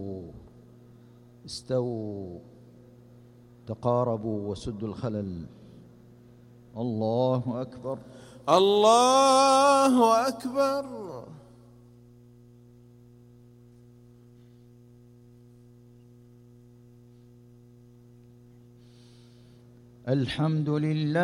استووا تقاربوا وسدوا الخلل. الله أكبر. الله أكبر. الحمد لله.